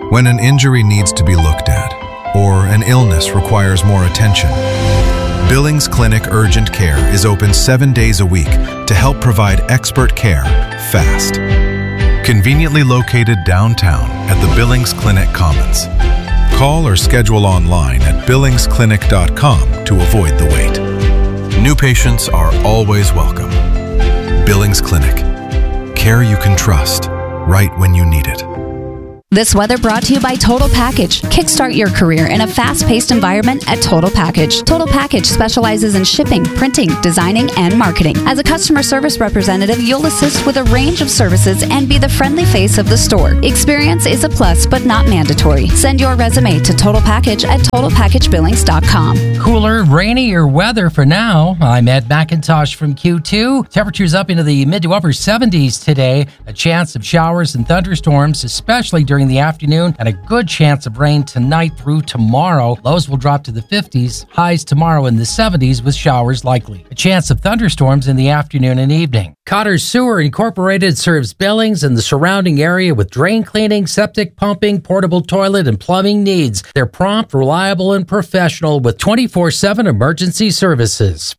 When an injury needs to be looked at, or an illness requires more attention, Billings Clinic Urgent Care is open 7 days a week to help provide expert care fast. Conveniently located downtown at the Billings Clinic Commons. Call or schedule online at billingsclinic.com to avoid the wait. New patients are always welcome. Billings Clinic. Care you can trust, right when you need it. This weather brought to you by Total Package. Kickstart your career in a fast-paced environment at Total Package. Total Package specializes in shipping, printing, designing, and marketing. As a customer service representative, you'll assist with a range of services and be the friendly face of the store. Experience is a plus, but not mandatory. Send your resume to Total Package at TotalPackageBillings.com. Cooler, rainier weather for now. I'm Ed McIntosh from Q2. Temperatures up into the mid to upper 70s today. A chance of showers and thunderstorms, especially during the afternoon, and a good chance of rain tonight through tomorrow. Lows will drop to the 50s, highs tomorrow in the 70s with showers likely. A chance of thunderstorms in the afternoon and evening. Cotter Sewer Incorporated serves Billings and the surrounding area with drain cleaning, septic pumping, portable toilet, and plumbing needs. They're prompt, reliable, and professional with 24/7 emergency services.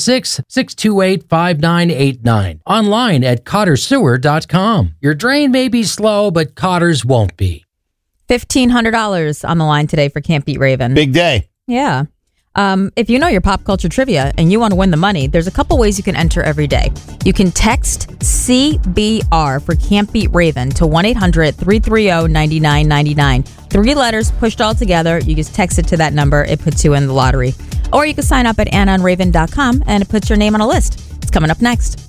406-628-5989. Online at cottersewer.com. Your drain may be slow, but Cotter's won't be. $1,500 on the line today for Can't Beat Raven. Big day. Yeah. If you know your pop culture trivia and you want to win the money, there's a couple ways you can enter every day. You can text CBR for Can't Beat Raven to 1-800-330-9999. 3 letters pushed all together. You just text it to that number. It puts you in the lottery. Or you can sign up at AnnaandRaven.com and it puts your name on a list. It's coming up next.